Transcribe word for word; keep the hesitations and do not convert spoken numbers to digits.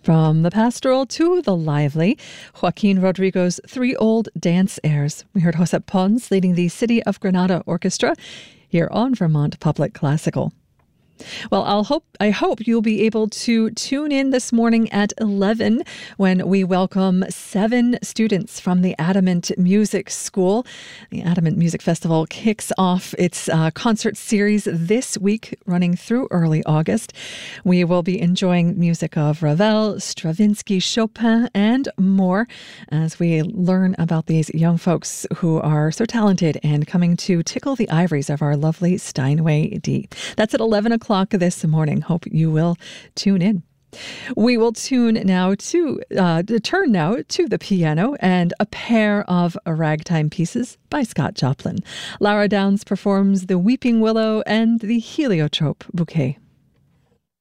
From the pastoral to the lively, Joaquin Rodrigo's three old dance airs. We heard Josep Pons leading the City of Granada Orchestra here on Vermont Public Classical. Well, I'll hope I hope you'll be able to tune in this morning at eleven when we welcome seven students from the Adamant Music School. The Adamant Music Festival kicks off its uh, concert series this week, running through early August. We will be enjoying music of Ravel, Stravinsky, Chopin, and more as we learn about these young folks who are so talented and coming to tickle the ivories of our lovely Steinway D. That's at eleven o'clock this morning. Hope you will tune in. We will tune now to uh, turn now to the piano and a pair of ragtime pieces by Scott Joplin. Lara Downs performs The Weeping Willow and the Heliotrope Bouquet.